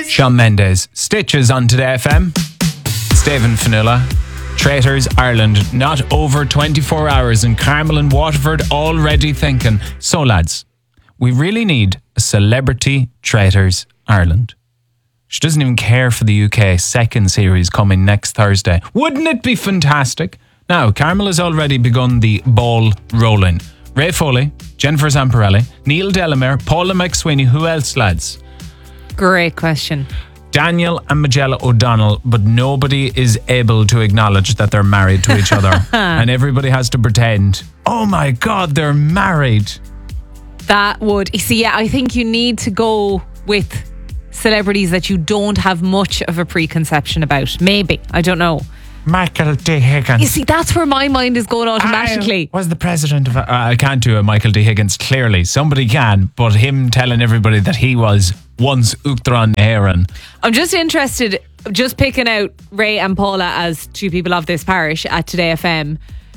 Shawn Mendes, Stitches on Today FM. Stephen Fionnuala, Traitors Ireland, not over 24 hours, and Carmel and Waterford already thinking, so lads, we really need a Celebrity Traitors Ireland. She doesn't even care for the UK second series coming next Thursday. Wouldn't it be fantastic? Now, Carmel has already begun the ball rolling. Ray Foley, Jennifer Zamparelli, Neil Delamere, Paula McSweeney. Who else, lads? Great question. Daniel and Magella O'Donnell, but nobody is able to acknowledge that they're married to each other. And everybody has to pretend, oh my God, they're married. That would... See, yeah, I think you need to go with celebrities that you don't have much of a preconception about. Maybe. I don't know. Michael D. Higgins. You see, that's where my mind is going automatically. I was the president of... I can't do a Michael D. Higgins, clearly. Somebody can, but him telling everybody that he was once Uachtaráin Éireann. I'm just interested, just picking out Ray and Paula as two people of this parish at Today FM.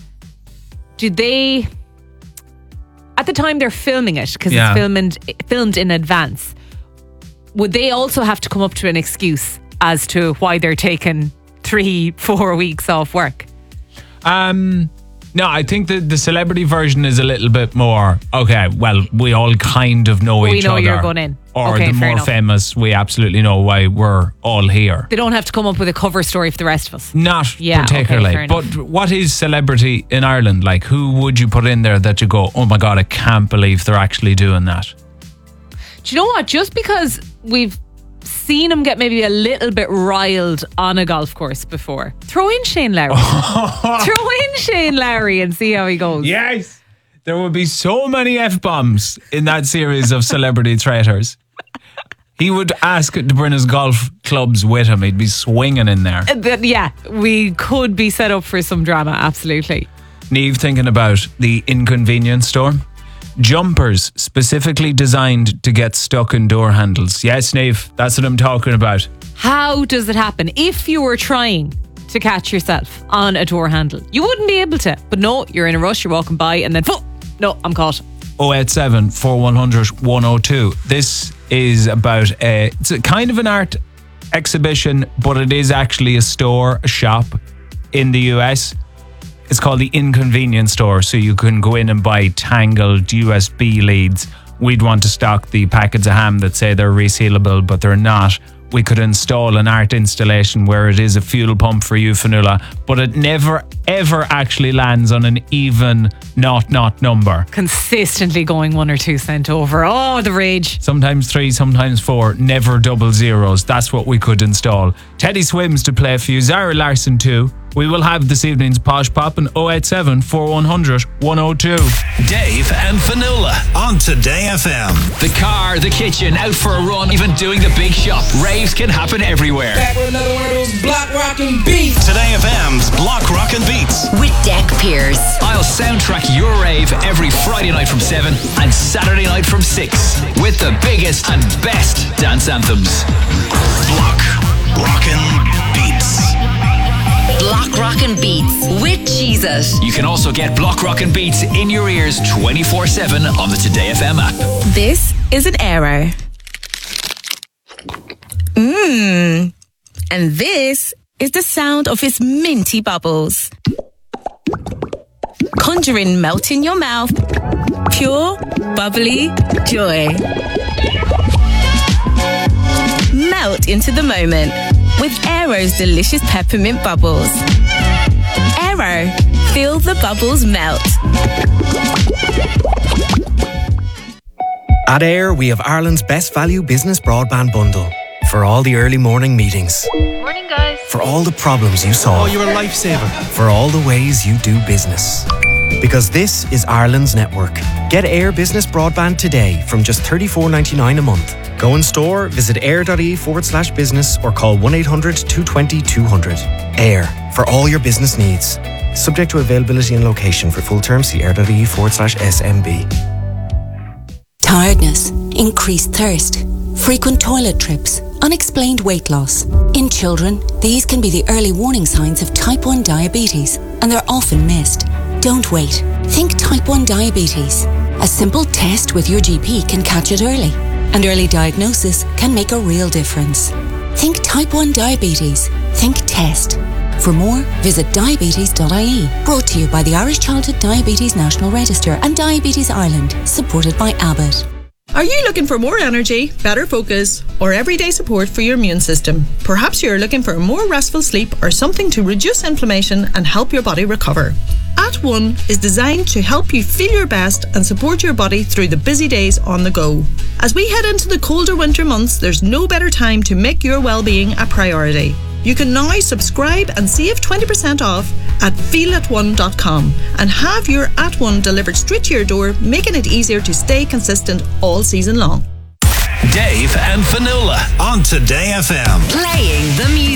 Did they... At the time they're filming it, because it's filmed in advance, would they also have to come up to an excuse as to why they're taking 3-4 weeks off work? No, I think that the celebrity version is a little bit more, okay, well, we all kind of know each other. We know you're going in. Or okay, the more famous, we absolutely know why we're all here. They don't have to come up with a cover story for the rest of us. Not particularly. Okay, but what is celebrity in Ireland? Like, who would you put in there that you go, oh my God, I can't believe they're actually doing that? Do you know what? Just because we've seen him get maybe a little bit riled on a golf course before, throw in Shane Lowry. Throw in Shane Lowry and see how he goes. Yes. There would be so many F-bombs in that series of Celebrity Traitors. He would ask to bring his golf clubs with him. He'd be swinging in there. Yeah, we could be set up for some drama, absolutely. Niamh, thinking about the inconvenience store. Jumpers specifically designed to get stuck in door handles. Yes, Niamh, that's what I'm talking about. How does it happen? If you were trying to catch yourself on a door handle, you wouldn't be able to. But no, you're in a rush, you're walking by, and then, no, I'm caught. 087 4100 102. This is about it's a kind of an art exhibition, but it is actually a store, a shop in the US. It's called the Inconvenience Store, so you can go in and buy tangled USB leads. We'd want to stock the packets of ham that say they're resealable, but they're not. We could install an art installation where it is a fuel pump for you, Fionnuala, but it never, ever actually lands on an even not number. Consistently going 1 or 2 cent over. Oh, the rage. Sometimes 3, sometimes 4, never double zeros. That's what we could install. Teddy Swims to play for you, Zara Larson too. We will have this evening's Posh Pop in 087 4100 102. Dave and Fionnuala on Today FM. The car, the kitchen, out for a run, even doing the big shop. Raves can happen everywhere. Back with another one of those block rockin' beats. Today FM's Block Rockin' Beats. With Deck Peers. I'll soundtrack your rave every Friday night from 7 and Saturday night from 6 with the biggest and best dance anthems. Block Rockin' Beats. Block Rockin' Beats with Cheez-It. You can also get Block Rockin' Beats in your ears 24/7 on the Today FM app. This is an Arrow. And this is the sound of its minty bubbles. Conjuring melt in your mouth. Pure, bubbly joy. Melt into the moment with Aero's delicious peppermint bubbles. Aero, feel the bubbles melt. At Air, we have Ireland's best value business broadband bundle. For all the early morning meetings. Morning, guys. For all the problems you solve. Oh, you're a lifesaver. For all the ways you do business. Because this is Ireland's network. Get Air Business Broadband today from just $34.99 a month. Go in store, visit air.ie/business or call 1-800-220-200. Air, for all your business needs. Subject to availability and location. For full terms, see air.ie/SMB. Tiredness, increased thirst, frequent toilet trips, unexplained weight loss. In children, these can be the early warning signs of type 1 diabetes, and they're often missed. Don't wait. Think type 1 diabetes. A simple test with your GP can catch it early, and early diagnosis can make a real difference. Think type 1 diabetes. Think test. For more, visit diabetes.ie. Brought to you by the Irish Childhood Diabetes National Register and Diabetes Ireland, supported by Abbott. Are you looking for more energy, better focus, or everyday support for your immune system? Perhaps you're looking for more restful sleep or something to reduce inflammation and help your body recover. At1 is designed to help you feel your best and support your body through the busy days on the go. As we head into the colder winter months, there's no better time to make your well-being a priority. You can now subscribe and save 20% off at feelat1.com and have your At1 delivered straight to your door, making it easier to stay consistent all season long. Dave and Fionnuala on Today FM. Playing the music.